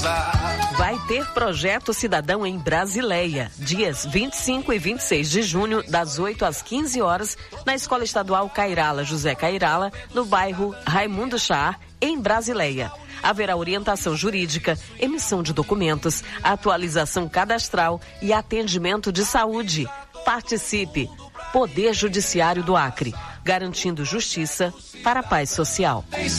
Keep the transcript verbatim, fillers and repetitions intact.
Vai ter Projeto Cidadão em Brasileia, dias vinte e cinco e vinte e seis de junho, das oito às quinze horas, na Escola Estadual Cairala José Cairala, no bairro Raimundo Char, em Brasileia. Haverá orientação jurídica, emissão de documentos, atualização cadastral e atendimento de saúde. Participe! Poder Judiciário do Acre, garantindo justiça para a paz social.